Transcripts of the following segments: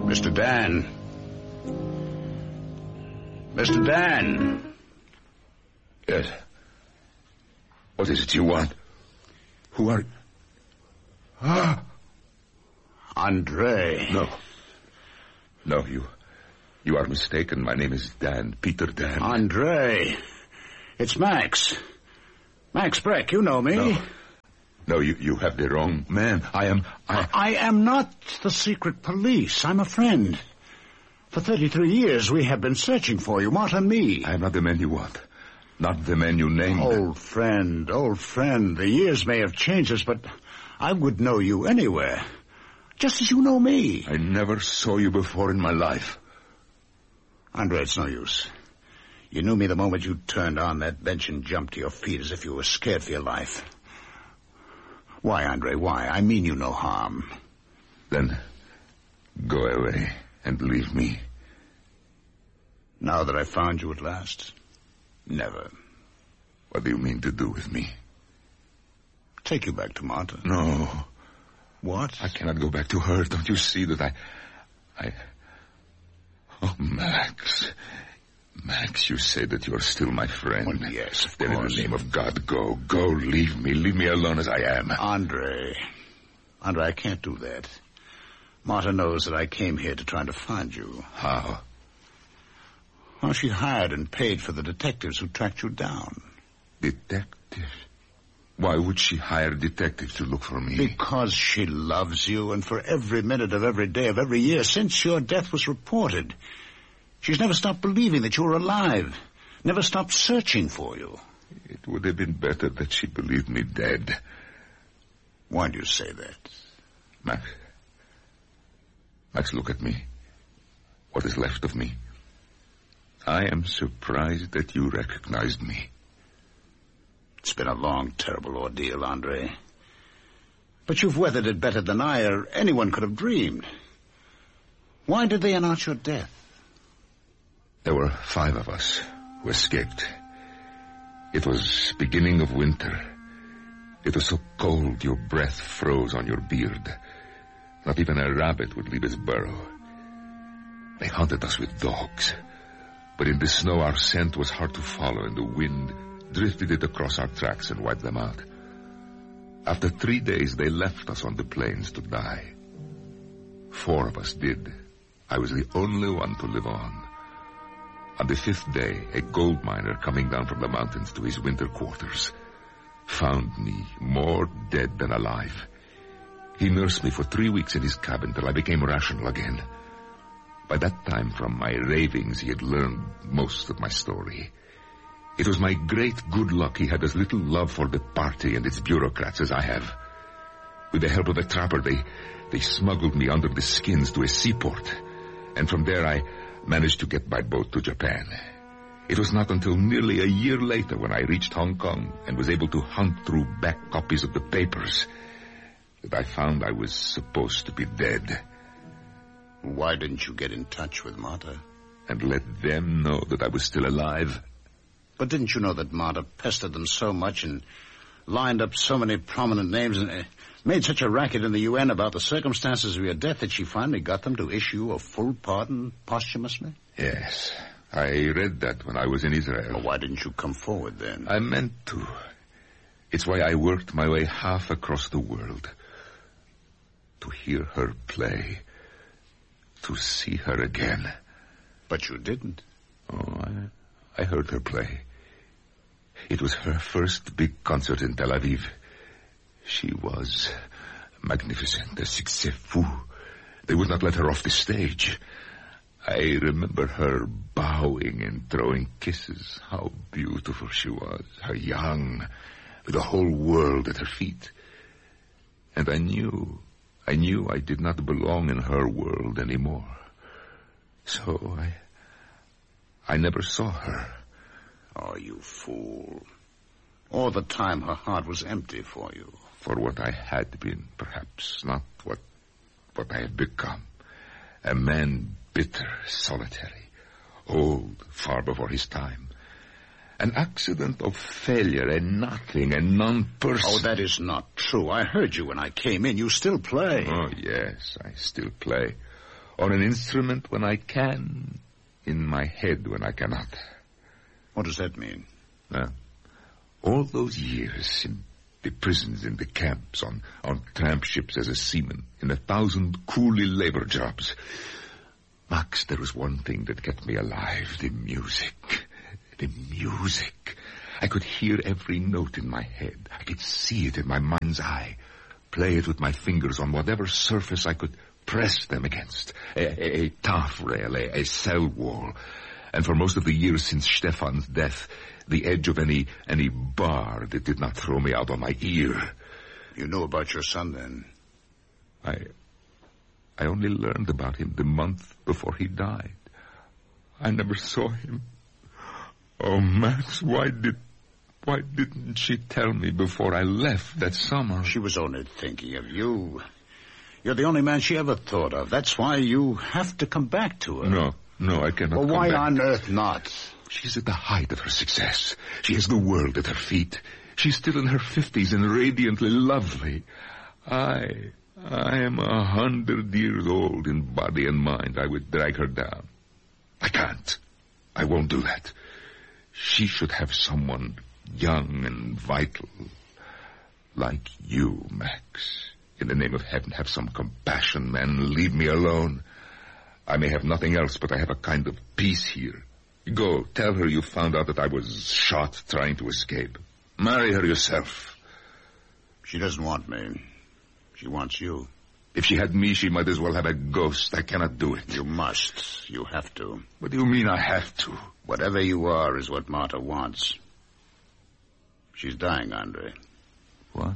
Mr. Dan. Mr. Dan. Yes. What is it you want? Who are... Ah! Andre. No, you are mistaken. My name is Dan, Peter Dan. Andre. It's Max. Max Breck, you know me. No, you have the wrong man. I am not the secret police. I'm a friend. For 33 years we have been searching for you, Mott and me. I am not the man you want. Not the man you named. Old friend. The years may have changed us, but I would know you anywhere. Just as you know me. I never saw you before in my life. Andre, it's no use. You knew me the moment you turned on that bench and jumped to your feet as if you were scared for your life. Why, Andre, why? I mean you no harm. Then go away and leave me. Now that I found you at last? Never. What do you mean to do with me? Take you back to Marta. No. What? I cannot go back to her. Don't you see that I... Oh, Max. Max, you say that you're still my friend. Well, yes, of then course. In the name of God, go. Go, leave me alone as I am. Andre, I can't do that. Marta knows that I came here to try to find you. How? Well, she hired and paid for the detectives who tracked you down. Detectives? Why would she hire detectives to look for me? Because she loves you, and for every minute of every day of every year since your death was reported, she's never stopped believing that you were alive, never stopped searching for you. It would have been better that she believed me dead. Why do you say that? Max, look at me. What is left of me? I am surprised that you recognized me. It's been a long, terrible ordeal, Andre. But you've weathered it better than I or anyone could have dreamed. Why did they announce your death? There were 5 of us who escaped. It was beginning of winter. It was so cold your breath froze on your beard. Not even a rabbit would leave its burrow. They hunted us with dogs. But in the snow our scent was hard to follow, and the wind drifted it across our tracks and wiped them out. After 3 days they left us on the plains to die. 4 of us did. I was the only one to live on. On the 5th day, a gold miner coming down from the mountains to his winter quarters found me more dead than alive. He nursed me for 3 weeks in his cabin till I became rational again. By that time, from my ravings, he had learned most of my story. It was my great good luck he had as little love for the party and its bureaucrats as I have. With the help of a trapper, they smuggled me under the skins to a seaport, and from there I managed to get by boat to Japan. It was not until nearly a year later, when I reached Hong Kong and was able to hunt through back copies of the papers, that I found I was supposed to be dead. Why didn't you get in touch with Marta? And let them know that I was still alive? But didn't you know that Marta pestered them so much and lined up so many prominent names and made such a racket in the UN about the circumstances of your death that she finally got them to issue a full pardon posthumously? Yes, I read that when I was in Israel. Well, why didn't you come forward then? I meant to. It's why I worked my way half across the world. To hear her play. To see her again. But you didn't. Oh, I heard her play. It was her first big concert in Tel Aviv. She was magnificent, a succès fou. They would not let her off the stage. I remember her bowing and throwing kisses. How beautiful she was. How young, with the whole world at her feet. And I knew I did not belong in her world anymore. So I never saw her. Oh, you fool. All the time her heart was empty for you. For what I had been, perhaps, not what I had become. A man bitter, solitary, old, far before his time. An accident of failure, a nothing, a non-person. Oh, that is not true. I heard you when I came in. You still play. Oh, yes, I still play. On an instrument when I can, in my head when I cannot. What does that mean? All those years in the prisons, in the camps, on tramp ships as a seaman, in 1,000 coolie labor jobs. Max, there was one thing that kept me alive, the music. The music. I could hear every note in my head. I could see it in my mind's eye. Play it with my fingers on whatever surface I could press them against. A taffrail, a cell wall. And for most of the years since Stefan's death, the edge of any bar that did not throw me out on my ear. You knew about your son then? I only learned about him the month before he died. I never saw him. Oh, Max, why didn't she tell me before I left that summer? She was only thinking of you. You're the only man she ever thought of. That's why you have to come back to her. No, I cannot come back. Well, why on earth not? She's at the height of her success. She has the world at her feet. She's still in her 50s and radiantly lovely. I am 100 years old in body and mind. I would drag her down. I can't. I won't do that. She should have someone young and vital. Like you, Max. In the name of heaven, have some compassion, man. Leave me alone. I may have nothing else, but I have a kind of peace here. Go, tell her you found out that I was shot trying to escape. Marry her yourself. She doesn't want me. She wants you. If she had me, she might as well have a ghost. I cannot do it. You must. You have to. What do you mean I have to? Whatever you are is what Marta wants. She's dying, Andre. What?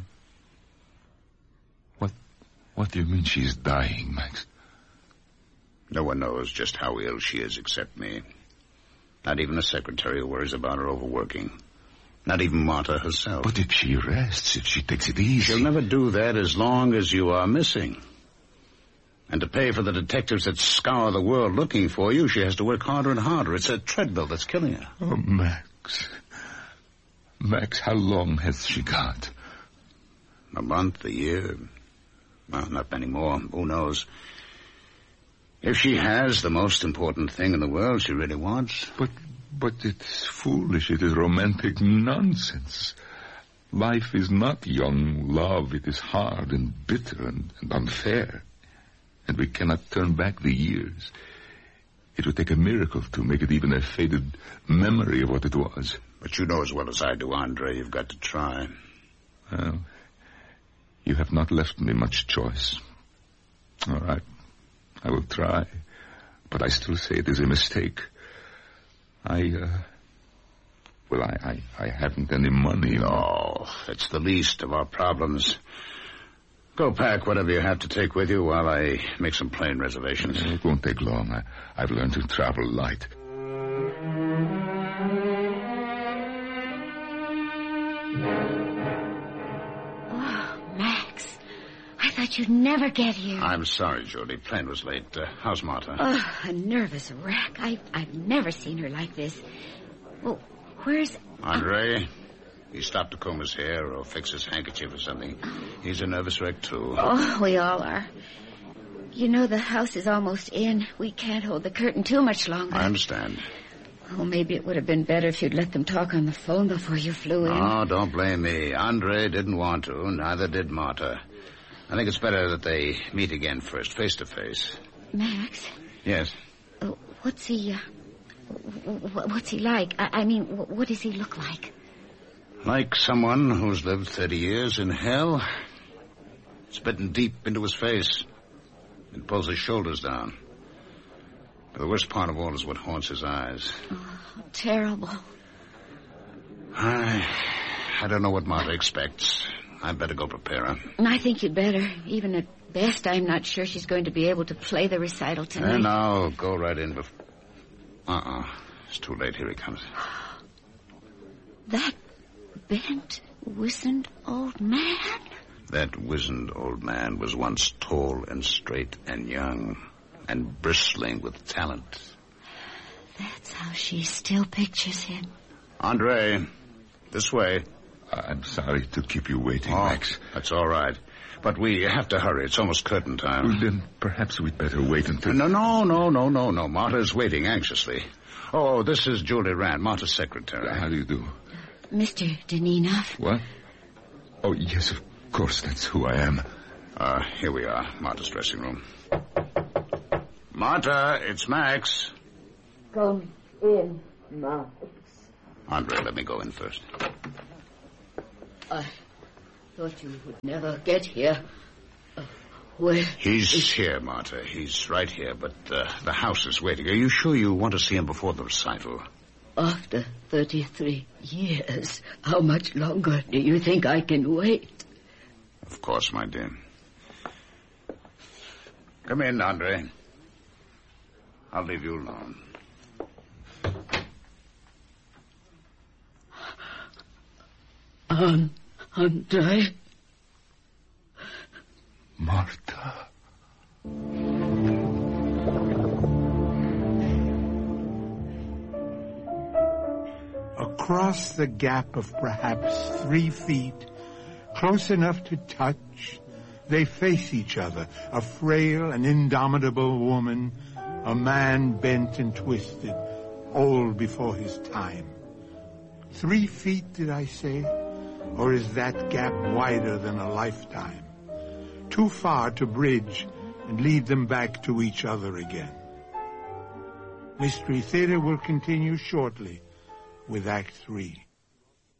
What do you mean she's dying, Max? No one knows just how ill she is except me. Not even a secretary who worries about her overworking. Not even Marta herself. But if she rests, if she takes it easy... She'll never do that as long as you are missing. And to pay for the detectives that scour the world looking for you, she has to work harder and harder. It's a treadmill that's killing her. Oh, Max. Max, how long has she got? A month, a year. Well, not many more. Who knows? If she has the most important thing in the world she really wants. But it's foolish. It is romantic nonsense. Life is not young love. It is hard and bitter and unfair. And we cannot turn back the years. It would take a miracle to make it even a faded memory of what it was. But you know as well as I do, Andre, you've got to try. Well, you have not left me much choice. All right. I will try. But I still say it is a mistake. I haven't any money. No, it's the least of our problems. Go pack whatever you have to take with you while I make some plane reservations. It won't take long. I've learned to travel light. I thought you'd never get here. I'm sorry, Judy. Plane was late. How's Marta? Oh, a nervous wreck. I've never seen her like this. Well, where's... Andre? He stopped to comb his hair or fix his handkerchief or something. He's a nervous wreck, too. Oh, we all are. You know, the house is almost in. We can't hold the curtain too much longer. I understand. Oh, maybe it would have been better if you'd let them talk on the phone before you flew in. Oh, don't blame me. Andre didn't want to. Neither did Marta. I think it's better that they meet again first, face to face. Max? Yes? What's he like? I mean, what does he look like? Like someone who's lived 30 years in hell. It's bitten deep into his face. It pulls his shoulders down. But the worst part of all is what haunts his eyes. Oh, terrible. I don't know what Marta expects. I'd better go prepare her. I think you'd better. Even at best, I'm not sure she's going to be able to play the recital tonight. And I'll go right in before... It's too late. Here he comes. That bent, wizened old man? That wizened old man was once tall and straight and young and bristling with talent. That's how she still pictures him. Andre, this way. I'm sorry to keep you waiting, Max. That's all right. But we have to hurry. It's almost curtain time. Well, then perhaps we'd better wait until... No. Marta's waiting anxiously. Oh, this is Julie Rand, Marta's secretary. How do you do? Mr. Deninoff? What? Oh, yes, of course, that's who I am. Here we are, Marta's dressing room. Marta, it's Max. Come in, Max. Andre, let me go in first. I thought you would never get here. Where? He's here, Marta. He's right here, but the house is waiting. Are you sure you want to see him before the recital? After 33 years, how much longer do you think I can wait? Of course, my dear. Come in, Andre. I'll leave you alone. Andre? Marta. Across the gap of perhaps 3 feet, close enough to touch, they face each other, a frail and indomitable woman, a man bent and twisted, old before his time. 3 feet, did I say? Or is that gap wider than a lifetime? Too far to bridge and lead them back to each other again. Mystery Theater will continue shortly with Act 3.